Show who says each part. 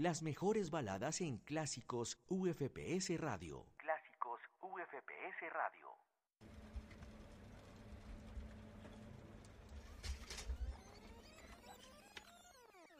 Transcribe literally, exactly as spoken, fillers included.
Speaker 1: Las mejores baladas en Clásicos U F P S Radio.
Speaker 2: Clásicos U F P S Radio.